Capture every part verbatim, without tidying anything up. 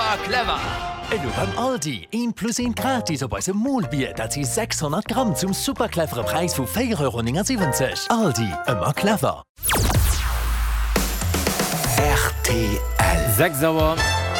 Immer clever. Elo beim Aldi een plus een gratis op se Molbier, dat sie sechshundert Gramm zum superclevere Preis vu vier Euro siebzig. Aldi, immer clever. R T L sechs Sauer.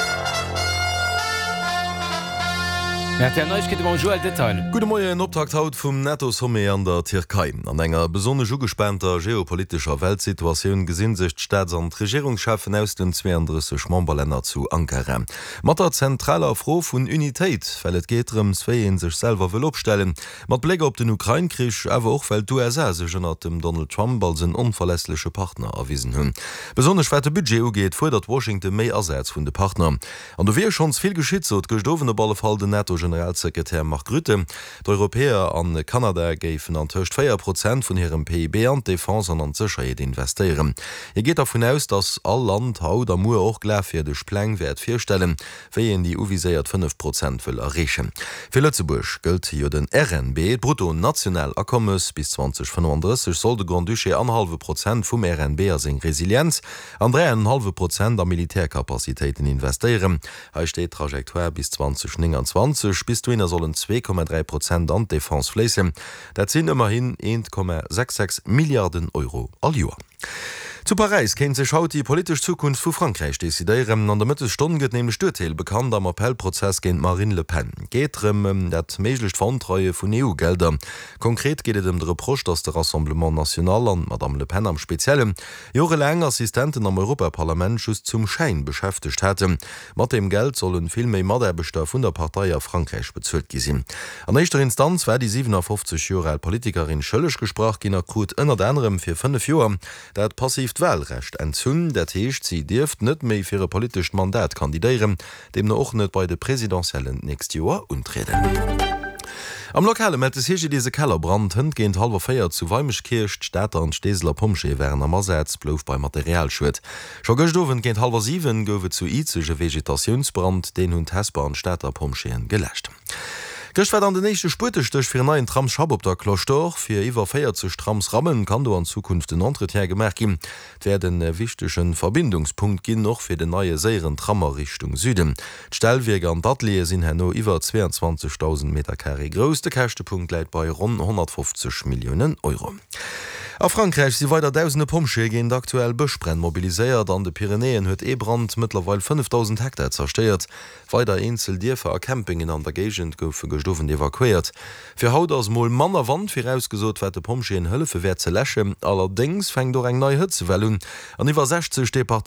Detail. Gute Morgen, Optakt haut vum Netto-Somme an der Türkei. An enger besonne ugespannter geopolitischer Weltsituation gesinn sich Staats- und Regierungschefen aus den zweiunddreißig Memberländer zu Ankara. Mat der zentraler Froh vun Unität, weil et gehtrum Sveien sich selber will opstellen. Mat Blick op den Ukraine-Krieg, aber auch weil U S A sich unter dem Donald Trump als ein unverlässliche Partner erwiesen hun. Besonders schwerte Budget geht vor dat Washington méi erseits vun de Partner. An du wie schon viel geschieht so gestoffene Ballefall den Netto Generalsekretär Mark Rutte. D'Europäer an Kanada géifen an töcht vier Prozent vun ihrem P I B an Defense an an Sicherheit investieren. Ihr geht davon aus, dass all Land haut am Mu auch gläfir de Splengwert firstellen, wéien die uviséiert fünf Prozent will errechen. Für Lützeburg gilt hier den R N B brutto national Akkommes bis zwanzig fünfunddreißig soll de Grand Duché eineinhalb Prozent vum R N B seg Resilienz an drei Komma fünf Prozent der Militärkapazitäten investieren. He steht Trajektoire bis zwanzig neunundzwanzig bis du sollen zwei Komma drei Prozent an Defense fließen. Dat sind immerhin eins Komma sechsundsechzig Milliarden Euro all Jahr. Zu Paris kennt sich haut die politische Zukunft vu Frankreich desideieren. An der Mittelstunde geht nämlich Störteil bekannt am Appellprozess gegen Marine Le Pen. Geht um dat meeslicht Verantreue von E U-Gelder. Konkret geht es um den Reproch, dass der Rassemblement National an Madame Le Pen am Speziellen jahrelang Assistenten am Europaparlament just zum Schein beschäftigt hätte. Mit dem Geld sollen viel mehr Maderbester von der Partei auf Frankreich bezahlt gesehen. An nächster Instanz war die siebenundfünfzig Jahre alte Politikerin schëllech gesprach gin akut ënner anderem fir fünf Joer, dat passiv Wahlrecht entzun, dat heescht sie dirft net méi fir e politisch Mandat kandidieren, dem no och net bei de präsidentiellen nächst Joer untreden. Am Lokale met es hege diese Kellerbrand hënd géint halber Féier zu Weimischkircht, Städter an Steesler Pomsche wären am Ersäz blouf bei Materialschwet. Scho Göchdowen géint halber sieben gowe zu izege Vegetationsbrand, den hun Hesper an Städter Pomscheen gelächt. Gëcht war an de nächste Sputech fir neuen Tram Schab op der Kloster fir iwwer feier zu Strams rammen kann du an Zukunft den Entretien gemerk gin. Werden den wichtigschen Verbindungspunkt ginn noch fir de neue Säieren Trammer Richtung Süden. D'Stellwege an Datlie sinn henno iwwer zweiundzwanzigtausend Meter Carré groß. De Kächtepunkt läit bei rund hundertfünfzig Millionen Euro. A Frankreich si weiter tausende Pomsche gin aktuell Bëchbrenn mobiliséiert an de Pyrenäen huet E-Brand mittlerweile fünftausend Hektar zersteiert. Weiter Insel Dierfer a Campingen an der Gegend goufe gestoffen evakuiert. Fir haut ass moll Manner Wand fir ausgesot wat de Pomsche en Hëlfe wär ze lächen, allerdings fängt do eng neii Hëtzewellung an iwwer sechzig Departementer